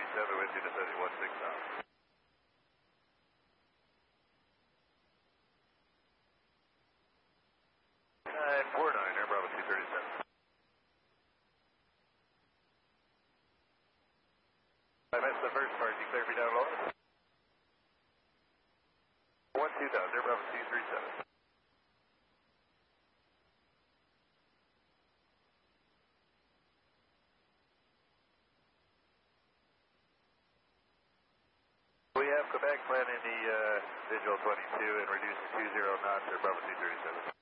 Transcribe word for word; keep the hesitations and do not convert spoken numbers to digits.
thirty-seven, with you to seventy-one six south. nine four nine, Air Bravo two thirty-seven. I missed the first part, you clear me down low? one two thousand, Air Bravo two thirty-seven. We have Quebec planning the uh, visual twenty-two and reducing two zero knots, Air Bravo two thirty-seven.